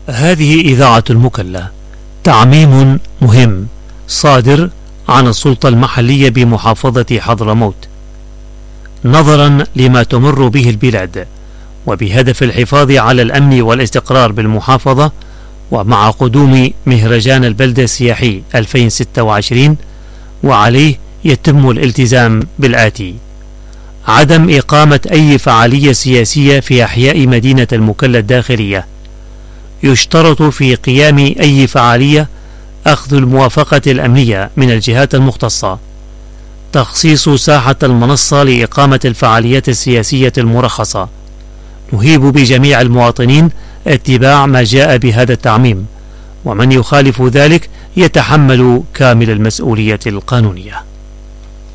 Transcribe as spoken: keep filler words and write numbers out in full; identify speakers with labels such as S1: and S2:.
S1: هذه إذاعة المكلا. تعميم مهم صادر عن السلطة المحلية بمحافظة حضرموت نظرا لما تمر به البلاد، وبهدف الحفاظ على الأمن والاستقرار بالمحافظة، ومع قدوم مهرجان البلدة السياحي ألفين وستة وعشرين، وعليه يتم الالتزام بالآتي: عدم إقامة أي فعالية سياسية في أحياء مدينة المكلا الداخلية. يشترط في قيام أي فعالية أخذ الموافقة الأمنية من الجهات المختصة. تخصيص ساحة المنصة لإقامة الفعاليات السياسية المرخصة. نهيب بجميع المواطنين اتباع ما جاء بهذا التعميم، ومن يخالف ذلك يتحمل كامل المسؤولية القانونية.